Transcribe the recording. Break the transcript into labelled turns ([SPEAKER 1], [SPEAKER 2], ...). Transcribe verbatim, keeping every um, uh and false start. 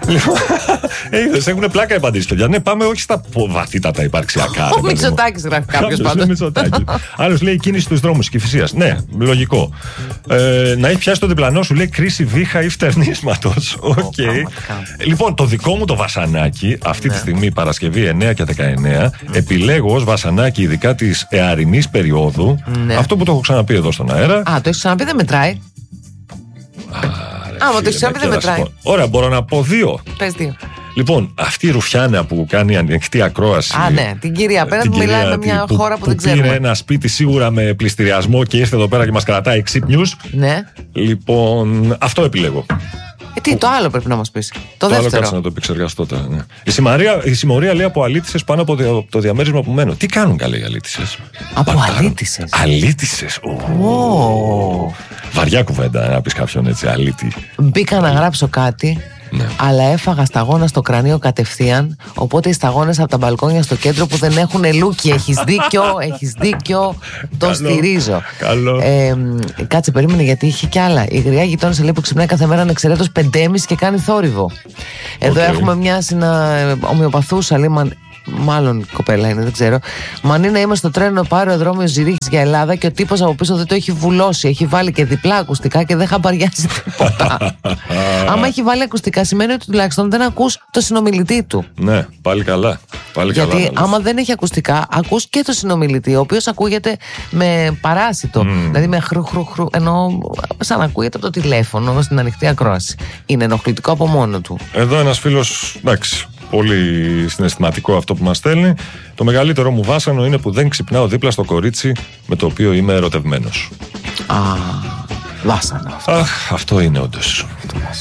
[SPEAKER 1] Είδες, έχουν πλάκα οι απαντήσεις, παιδιά. Ναι, πάμε όχι στα βαθύτατα υπαρξιακά.
[SPEAKER 2] Ο Μητσοτάκης γράφει κάποιος πάντως.
[SPEAKER 1] Άλλος λέει κίνηση στους δρόμους Κηφισίας. Ναι, λογικό. Ε, να έχει πιάσει το διπλανό σου, λέει κρίση βήχα ή φτερνίσματος. Οκ. Λοιπόν, το δικό μου το βασανάκι, αυτή τη στιγμή Παρασκευή εννέα και δεκαεννέα, επιλέγω ως βασανάκι ειδικά της εαρινής περίοδου. Αυτό που το έχω ξαναπεί εδώ στον αέρα.
[SPEAKER 2] Α, το έχεις ξαναπεί, δεν μετράει. Α, μα το έχεις ξαναπεί, δεν μετράει.
[SPEAKER 1] Ωραία, μπορώ να πω δύο.
[SPEAKER 2] Πες δύο.
[SPEAKER 1] Λοιπόν, αυτή η Ρουφιάνα που κάνει ανοιχτή ακρόαση.
[SPEAKER 2] Α, ναι, την κυρία απέναντι που μιλάει με μια
[SPEAKER 1] που,
[SPEAKER 2] χώρα που,
[SPEAKER 1] που
[SPEAKER 2] δεν ξέρουμε.
[SPEAKER 1] Πήρε ένα σπίτι σίγουρα με πληστηριασμό και ήρθε εδώ πέρα και μας κρατάει ξύπνιους.
[SPEAKER 2] Ναι.
[SPEAKER 1] Λοιπόν, αυτό επιλέγω.
[SPEAKER 2] Ε, τι, το άλλο πρέπει να μας πεις. Το,
[SPEAKER 1] το
[SPEAKER 2] δεύτερο.
[SPEAKER 1] άλλο κάτσε να το επεξεργαστώ τώρα. Ναι. Η, συμμαρία, η συμμορία λέει από αλήτησες πάνω από το, το διαμέρισμα που μένω. Τι κάνουν καλέ οι αλήτησες?
[SPEAKER 2] Από αλήτησες.
[SPEAKER 1] Αλήτησες.
[SPEAKER 2] Oh.
[SPEAKER 1] Βαριά κουβέντα να πεις κάποιον έτσι αλήτη.
[SPEAKER 2] Μπήκα να γράψω κάτι. Ναι. Αλλά έφαγα σταγόνα στο κρανίο κατευθείαν. Οπότε οι σταγόνες από τα μπαλκόνια στο κέντρο που δεν έχουν λούκι. Έχεις δίκιο, έχεις δίκιο. Το καλό, στηρίζω.
[SPEAKER 1] Καλό.
[SPEAKER 2] Ε, κάτσε, περίμενε γιατί είχε κι άλλα. Η γριά γειτόνισσα λέει που ξυπνάει κάθε μέρα ανεξαιρέτως πεντέμιση και κάνει θόρυβο. Εδώ okay. έχουμε μια συνα... ομοιοπαθούσα, λέει, μάλλον κοπέλα είναι, δεν ξέρω. Μανίνα, είμαι στο τρένο, πάρω αεροδρόμιο Ζηρίχης για Ελλάδα και ο τύπος από πίσω δεν το έχει βουλώσει. Έχει βάλει και διπλά ακουστικά και δεν χαμπαριάζει τίποτα. Άμα έχει βάλει ακουστικά, σημαίνει ότι τουλάχιστον δεν ακούς το συνομιλητή του.
[SPEAKER 1] Ναι, πάλι καλά. Πάλι
[SPEAKER 2] Γιατί
[SPEAKER 1] καλά,
[SPEAKER 2] άμα δεν έχει ακουστικά, ακούς και το συνομιλητή, ο οποίος ακούγεται με παράσιτο. Mm. Δηλαδή με χρου χρου χρου, ενώ σαν ακούγεται από το τηλέφωνο στην ανοιχτή ακρόαση. Είναι ενοχλητικό από μόνο του.
[SPEAKER 1] Εδώ ένας φίλος, εντάξει, πολύ συναισθηματικό αυτό που μας στέλνει. Το μεγαλύτερο μου βάσανο είναι που δεν ξυπνάω δίπλα στο κορίτσι με το οποίο είμαι ερωτευμένος.
[SPEAKER 2] Α, βάσανο αυτό.
[SPEAKER 1] Αχ, αυτό είναι όντως.